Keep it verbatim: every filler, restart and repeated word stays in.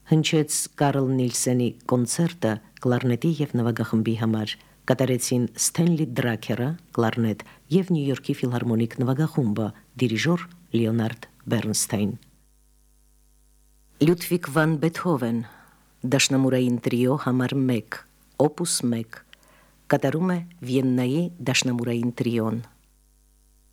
Հնչեց Կարլ Նիլսենի կոնցերտը կլարնետի և նվագախմբի համար, կատարեցին Սթենլի Դրաքերը, կլարնետ և Նյու Յորքի ֆիլհարմոնիկ նվագախումբը, դիրիժոր Լեոնարդ Բերնստայն։ Լյուդվիգ վան Բեթհովեն, դաշնամուրային տրիո համար մեկ, օպուս մեկ, կատարում է Վիեննայի դաշնամուրային տրիոն։